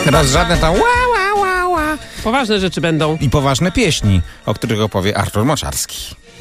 Teraz żadne tam ła. Poważne rzeczy będą. I poważne pieśni, o których opowie Artur Moczarski.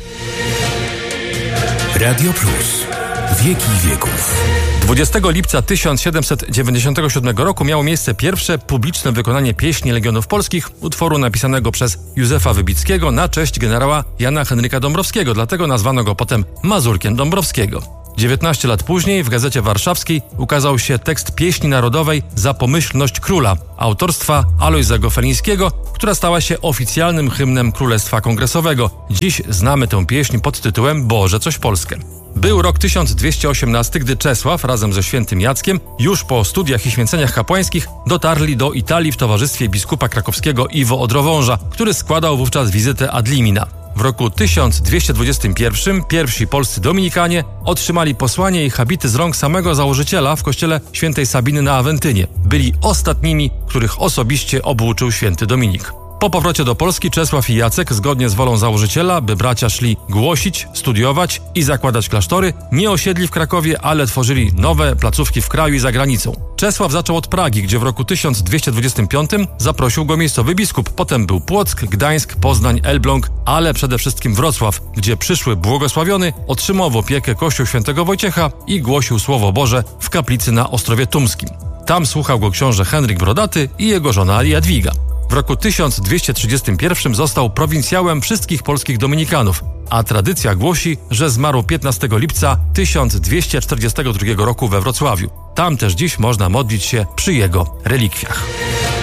Radio Plus. Wieki wieków. 20 lipca 1797 roku miało miejsce pierwsze publiczne wykonanie pieśni Legionów Polskich, utworu napisanego przez Józefa Wybickiego na cześć generała Jana Henryka Dąbrowskiego, dlatego nazwano go potem Mazurkiem Dąbrowskiego. 19 lat później w Gazecie Warszawskiej ukazał się tekst pieśni narodowej Za pomyślność króla autorstwa Alojza Gofelińskiego, która stała się oficjalnym hymnem Królestwa Kongresowego. Dziś znamy tę pieśń pod tytułem Boże coś Polskę. Był rok 1218, gdy Czesław razem ze świętym Jackiem już po studiach i święceniach kapłańskich dotarli do Italii w towarzystwie biskupa krakowskiego Iwo Odrowąża, który składał wówczas wizytę ad limina. W roku 1221 pierwsi polscy dominikanie otrzymali posłanie i habity z rąk samego założyciela w kościele świętej Sabiny na Awentynie. Byli ostatnimi, których osobiście obłóczył święty Dominik. Po powrocie do Polski Czesław i Jacek, zgodnie z wolą założyciela, by bracia szli głosić, studiować i zakładać klasztory, nie osiedli w Krakowie, ale tworzyli nowe placówki w kraju i za granicą. Czesław zaczął od Pragi, gdzie w roku 1225 zaprosił go miejscowy biskup. Potem był Płock, Gdańsk, Poznań, Elbląg, ale przede wszystkim Wrocław, gdzie przyszły błogosławiony otrzymał w opiekę kościół świętego Wojciecha i głosił Słowo Boże w kaplicy na Ostrowie Tumskim. Tam słuchał go książę Henryk Brodaty i jego żona Jadwiga. W roku 1231 został prowincjałem wszystkich polskich dominikanów, a tradycja głosi, że zmarł 15 lipca 1242 roku we Wrocławiu. Tam też dziś można modlić się przy jego relikwiach.